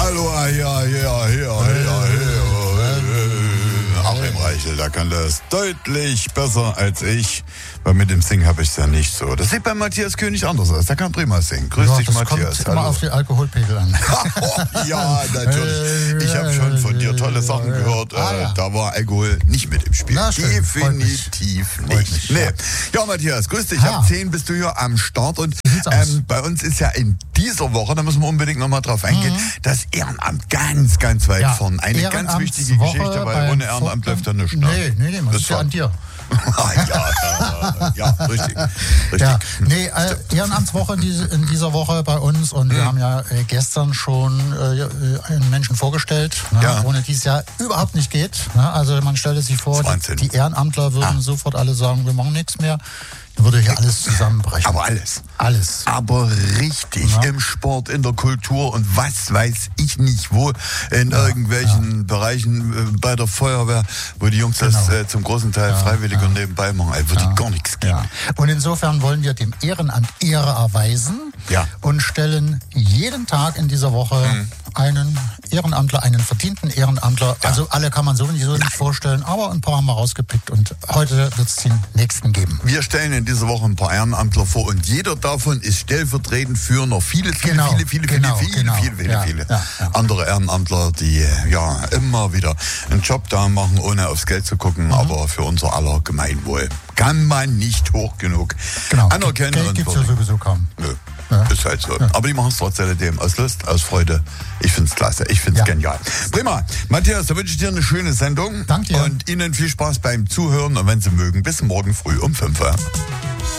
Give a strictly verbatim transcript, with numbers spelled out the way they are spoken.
Hallo, ja, ja, ja, ja, ja. Achim Reichel, der kann das deutlich besser als ich, weil mit dem Singen habe ich es ja nicht so. Das sieht bei Matthias König anders aus, der kann prima singen. Grüß ja, dich, das Matthias. Kommt immer auf die Alkoholpegel an. Ja, natürlich. Ich habe schon von dir tolle Sachen gehört. Ah, ja. Da war Alkohol nicht mit im Spiel. Na, schön. Definitiv Freut nicht. mich, Nee. ja. Ja, Matthias, grüß dich. Ah. Ab zehn bist du hier am Start. Und Wie sieht's aus? ähm, bei uns ist ja in dieser Woche, da müssen wir unbedingt nochmal drauf eingehen, Mhm. das Ehrenamt ganz, ganz weit Ja, vorn. Eine ganz wichtige Ehrenamtswoche Geschichte, weil beim ohne Ehrenamt Vor- läuft ja nichts. Ne? Nee, nee, nee, man Das ist ja war- an dir. Ah, ja, ja, ja, richtig. richtig. Ja, nee, äh, Ehrenamtswoche in, diese, in dieser Woche bei uns und wir Mhm. haben ja äh, gestern schon äh, einen Menschen vorgestellt, ne, Ja. ohne die es ja überhaupt nicht geht. Ne? Also man stellte sich vor, die, Wahnsinn. die Ehrenamtler würden Ah. sofort alle sagen, wir machen nichts mehr. Dann würde hier alles zusammenbrechen. Aber alles. Alles. Aber richtig, Ja. im Sport, in der Kultur und was weiß ich nicht wo, in Ja, irgendwelchen Bereichen äh, bei der Feuerwehr, wo die Jungs das Genau. äh, zum großen Teil freiwillig und nebenbei machen, also würde gar nichts geben. Ja. Und insofern wollen wir dem Ehrenamt Ehre erweisen Ja. und stellen jeden Tag in dieser Woche Mhm. einen Ehrenamtler, einen verdienten Ehrenamtler. Also alle kann man so nicht, so nicht vorstellen, aber ein paar haben wir rausgepickt und heute wird es den nächsten geben. Wir stellen in dieser Woche ein paar Ehrenamtler vor und jeder davon ist stellvertretend für noch viele, viele, Genau, viele, viele, genau, viele, viele, genau. viele, viele, Ja, viele ja, ja. andere Ehrenamtler, die ja immer wieder einen Job da machen, ohne aufs Geld zu gucken, Mhm. aber für unser aller Gemeinwohl. Kann man nicht hoch genug Genau. anerkennen. Geld und gibt es ja würdigen. sowieso kaum. Nö, Ja. ist halt so. Aber die machen es trotz alledem aus Lust, aus Freude. Ich find's klasse, ich find's Ja. genial. Prima. Matthias, da wünsche ich dir eine schöne Sendung. Danke dir. Und Ihnen viel Spaß beim Zuhören und wenn Sie mögen, bis morgen früh um fünf Uhr.